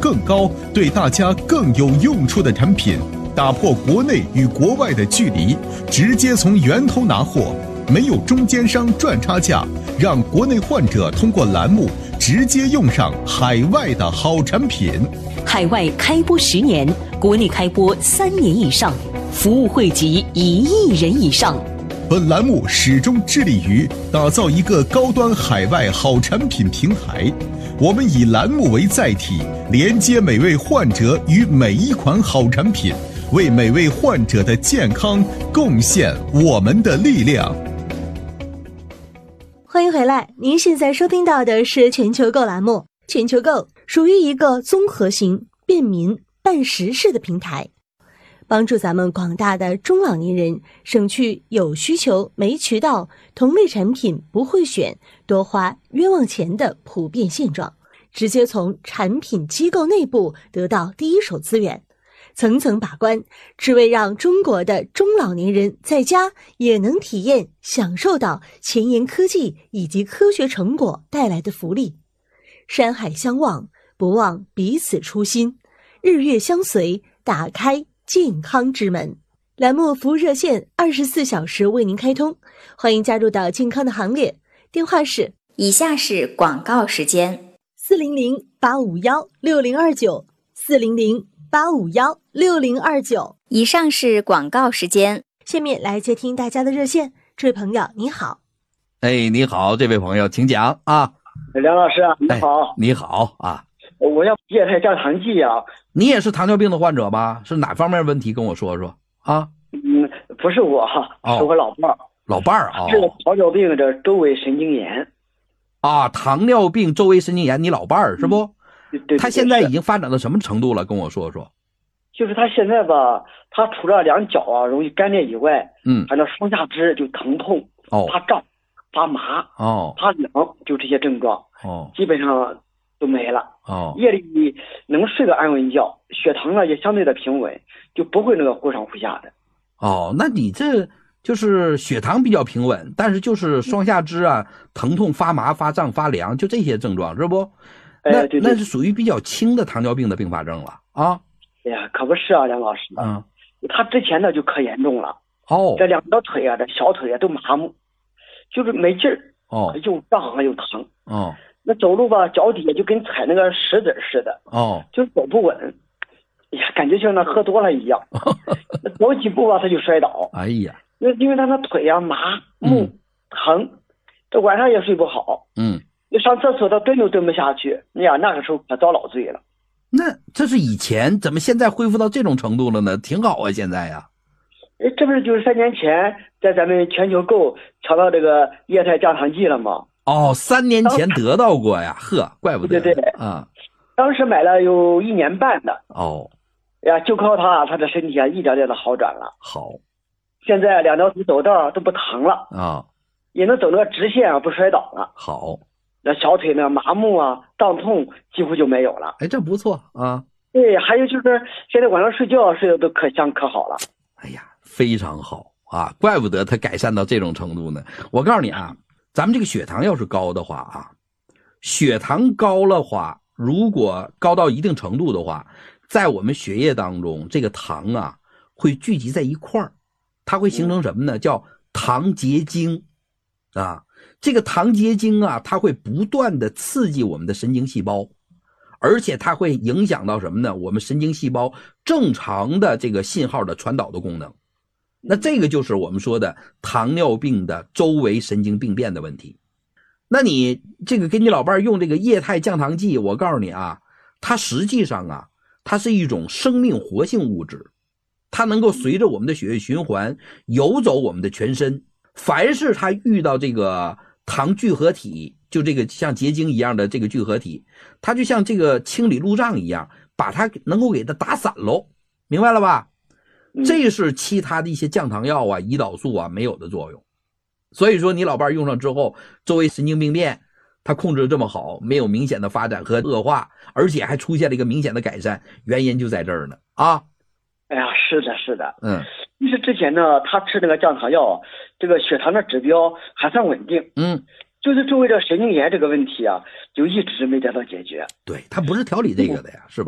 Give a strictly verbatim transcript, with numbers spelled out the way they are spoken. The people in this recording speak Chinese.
更高、对大家更有用处的产品，打破国内与国外的距离，直接从源头拿货，没有中间商赚差价，让国内患者通过栏目直接用上海外的好产品。 海外开播十年，国内开播三年以上，服务惠及一亿人以上。 本栏目始终致力于打造一个高端海外好产品平台，我们以栏目为载体，连接每位患者与每一款好产品，为每位患者的健康贡献我们的力量。 欢迎回来，您现在收听到的是全球购栏目。全球购属于一个综合型、便民、办实事的平台，帮助咱们广大的中老年人省去有需求没渠道、同类产品不会选、多花冤枉钱的普遍现状，直接从产品机构内部得到第一手资源，层层把关，只为让中国的中老年人在家也能体验享受到前沿科技以及科学成果带来的福利。山海相望，不忘彼此初心，日月相随，打开健康之门。栏目服务热线二十四小时为您开通，欢迎加入到健康的行列。电话是以下是广告时间： 四零零八五幺六零二九，四零零八五幺六零二九。 以上是广告时间。 下面来接听大家的热线。这位朋友你好。 哎，你好，这位朋友请讲啊。 梁老师你好。 哎、你好啊。 我要液态降糖剂啊。 你也是糖尿病的患者吧？是哪方面问题跟我说说啊？ 嗯，不是我，哦、是我老伴儿。 老伴儿啊， 是糖尿病的周围神经炎。 啊，糖尿病周围神经炎，你老伴儿是不？ 嗯、对, 对, 对。 他现在已经发展到什么程度了？跟我说说。 就是他现在吧，他除了两脚啊容易干裂以外， 嗯， 反正双下肢就疼痛、 哦、 发胀、发麻、 哦、 发凉，就这些症状， 哦， 基本上都没了。 哦， 夜里能睡个安稳觉，血糖呢也相对的平稳，就不会那个忽上忽下的。 哦，那你这就是血糖比较平稳，但是就是双下肢啊疼痛、发麻、发胀、发凉，就这些症状是不？那、 哎、对对， 那是属于比较轻的糖尿病的并发症了啊。 哎呀，可不是啊，梁老师。 嗯， 他之前呢就可严重了。 哦， 这两条腿啊，这小腿啊都麻木，就是没劲儿。 哦， 又胀又疼。 哦， 那走路吧，脚底下就跟踩那个石子似的。 哦， 就是走不稳。哎呀，感觉像那喝多了一样。那走几步吧，他就摔倒。 哎呀， 那因为他那腿啊麻木、嗯、疼，这晚上也睡不好。 嗯， 你上厕所他蹲都蹲不下去。哎呀，那个时候可遭老罪了。 那这是以前，怎么现在恢复到这种程度了呢？挺好啊，现在呀。 哎，这不是就是三年前在咱们全球购抢到这个液态降糖剂了吗？ 哦，三年前得到过呀，呵，怪不得。 对对啊， 当时买了有一年半的。 哦， 呀，就靠他，他的身体啊一点点的好转了。 好， 现在两条腿走道都不疼了啊，也能走那个直线啊，不摔倒了。 好。 那小腿呢，麻木啊、胀痛几乎就没有了。 哎，这不错啊。 对，还有就是现在晚上睡觉睡得都可香可好了。 哎呀，非常好啊，怪不得它改善到这种程度呢。我告诉你啊，咱们这个血糖要是高的话啊，血糖高的话，如果高到一定程度的话，在我们血液当中，这个糖啊会聚集在一块儿，它会形成什么呢？叫糖结晶啊。这个糖结晶啊，它会不断的刺激我们的神经细胞，而且它会影响到什么呢？我们神经细胞正常的这个信号的传导的功能。那这个就是我们说的糖尿病的周围神经病变的问题。那你这个给你老伴用这个液态降糖剂，我告诉你啊，它实际上啊，它是一种生命活性物质，它能够随着我们的血液循环游走我们的全身。凡是它遇到这个糖聚合体，就这个像结晶一样的这个聚合体，它就像这个清理路障一样，把它能够给它打散喽，明白了吧？这是其他的一些降糖药啊、胰岛素啊没有的作用。所以说你老伴用上之后，周围神经病变它控制这么好，没有明显的发展和恶化，而且还出现了一个明显的改善，原因就在这儿呢啊。 哎呀，是的，是的， 嗯， 就是之前呢，他吃那个降糖药，这个血糖的指标还算稳定， 嗯， 就是周围的神经炎这个问题啊，就一直没得到解决。 对，他不是调理这个的呀，是吧？